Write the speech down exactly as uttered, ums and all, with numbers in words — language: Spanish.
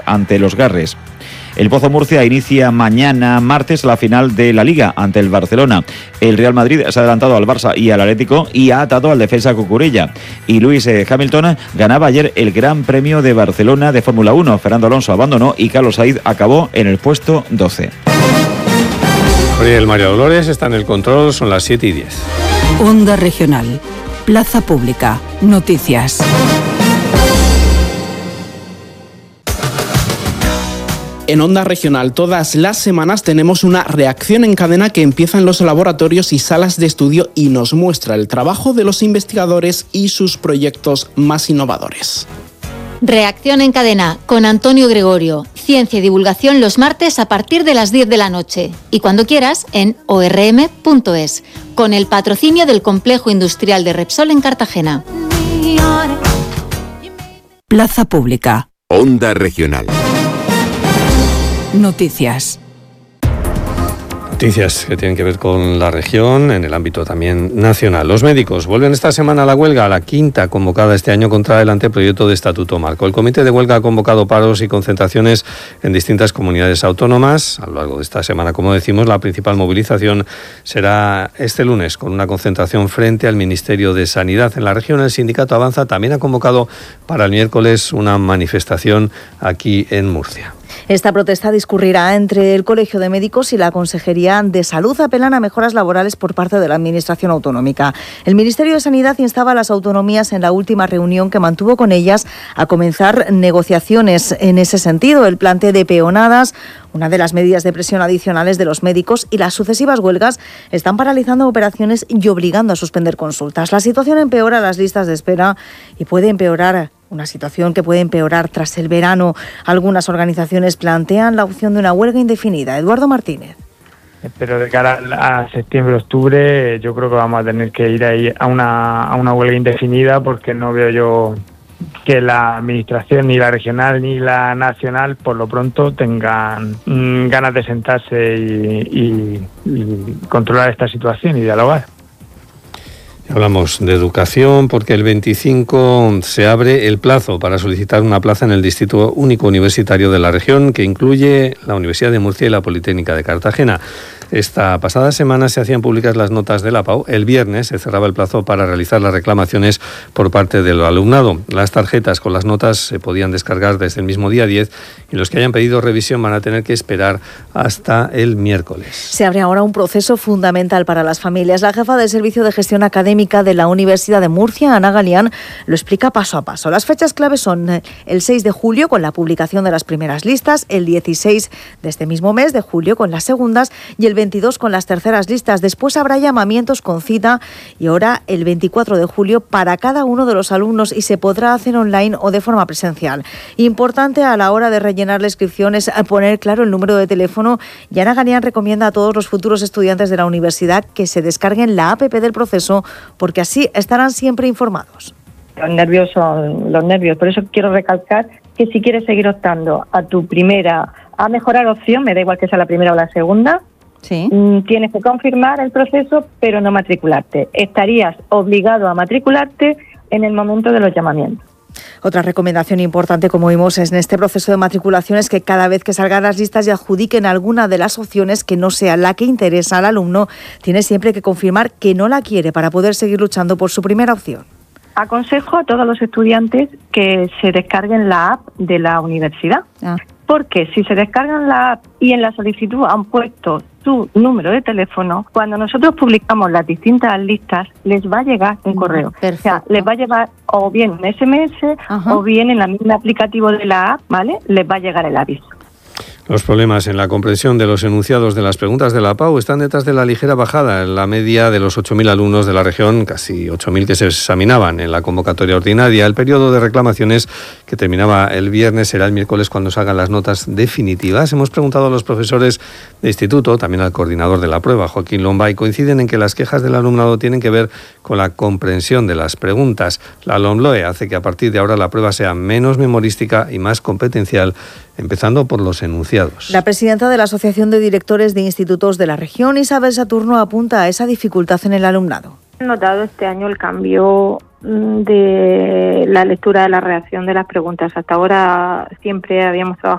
ante los Garres. El Pozo Murcia inicia mañana martes la final de la Liga ante el Barcelona. El Real Madrid se ha adelantado al Barça y al Atlético y ha atado al defensa Cucurella. Y Lewis Hamilton ganaba ayer el Gran Premio de Barcelona de Fórmula uno. Fernando Alonso abandonó y Carlos Sainz acabó en el puesto doce. El María Dolores está en el control, son las siete y diez. Onda Regional, Plaza Pública, Noticias. En Onda Regional todas las semanas tenemos una reacción en cadena que empieza en los laboratorios y salas de estudio y nos muestra el trabajo de los investigadores y sus proyectos más innovadores. Reacción en cadena con Antonio Gregorio. Ciencia y divulgación los martes a partir de las diez de la noche. Y cuando quieras en o r m punto es. Con el patrocinio del Complejo Industrial de Repsol en Cartagena. Plaza Pública. Onda Regional. Noticias. Noticias que tienen que ver con la región, en el ámbito también nacional. Los médicos vuelven esta semana a la huelga, a la quinta convocada este año contra el anteproyecto de Estatuto Marco. El Comité de Huelga ha convocado paros y concentraciones en distintas comunidades autónomas. A lo largo de esta semana, como decimos, la principal movilización será este lunes con una concentración frente al Ministerio de Sanidad. En la región, el sindicato Avanza también ha convocado para el miércoles una manifestación aquí en Murcia. Esta protesta discurrirá entre el Colegio de Médicos y la Consejería de Salud. Apelan a mejoras laborales por parte de la Administración autonómica. El Ministerio de Sanidad instaba a las autonomías en la última reunión que mantuvo con ellas a comenzar negociaciones en ese sentido. El plante de peonadas, una de las medidas de presión adicionales de los médicos, y las sucesivas huelgas están paralizando operaciones y obligando a suspender consultas. La situación empeora las listas de espera y puede empeorar. Una situación que puede empeorar tras el verano. Algunas organizaciones plantean la opción de una huelga indefinida. Eduardo Martínez. Pero de cara a septiembre, octubre, yo creo que vamos a tener que ir ahí a una, a una huelga indefinida, porque no veo yo que la administración, ni la regional ni la nacional, por lo pronto tengan mmm, ganas de sentarse y, y, y controlar esta situación y dialogar. Hablamos de educación porque el veinticinco se abre el plazo para solicitar una plaza en el Distrito Único Universitario de la región, que incluye la Universidad de Murcia y la Politécnica de Cartagena. Esta pasada semana se hacían públicas las notas de la P A U. El viernes se cerraba el plazo para realizar las reclamaciones por parte del alumnado. Las tarjetas con las notas se podían descargar desde el mismo día diez y los que hayan pedido revisión van a tener que esperar hasta el miércoles. Se abre ahora un proceso fundamental para las familias. La jefa del Servicio de Gestión Académica de la Universidad de Murcia, Ana Galián, lo explica paso a paso. Las fechas claves son el seis de julio con la publicación de las primeras listas, el dieciséis de este mismo mes de julio con las segundas y el veintidós con las terceras listas. Después habrá llamamientos con cita y ahora el veinticuatro de julio para cada uno de los alumnos, y se podrá hacer online o de forma presencial. Importante a la hora de rellenar la inscripción es poner claro el número de teléfono, y Ana Galián recomienda a todos los futuros estudiantes de la universidad que se descarguen la app del proceso, porque así estarán siempre informados. Los nervios son los nervios, por eso quiero recalcar que si quieres seguir optando a tu primera, a mejorar opción, me da igual que sea la primera o la segunda, sí, tienes que confirmar el proceso, pero no matricularte. Estarías obligado a matricularte en el momento de los llamamientos. Otra recomendación importante, como vimos, en este proceso de matriculación es que cada vez que salgan las listas y adjudiquen alguna de las opciones que no sea la que interesa al alumno, tiene siempre que confirmar que no la quiere para poder seguir luchando por su primera opción. Aconsejo a todos los estudiantes que se descarguen la app de la universidad. Ah. Porque si se descargan la app y en la solicitud han puesto su número de teléfono, cuando nosotros publicamos las distintas listas, les va a llegar un correo. Perfecto. O sea, les va a llevar o bien un ese eme ese, ajá, o bien en el mismo aplicativo de la app, ¿vale? Les va a llegar el aviso. Los problemas en la comprensión de los enunciados de las preguntas de la P A U están detrás de la ligera bajada en la media de los ocho mil alumnos de la región, casi ocho mil que se examinaban en la convocatoria ordinaria. El periodo de reclamaciones, que terminaba el viernes, será el miércoles cuando se hagan las notas definitivas. Hemos preguntado a los profesores de instituto, también al coordinador de la prueba, Joaquín Lomba, y coinciden en que las quejas del alumnado tienen que ver con la comprensión de las preguntas. La LOMLOE hace que a partir de ahora la prueba sea menos memorística y más competencial, empezando por los enunciados. La presidenta de la Asociación de Directores de Institutos de la región, Isabel Saturno, apunta a esa dificultad en el alumnado. He notado este año el cambio de la lectura de la redacción de las preguntas. Hasta ahora siempre habíamos trabajado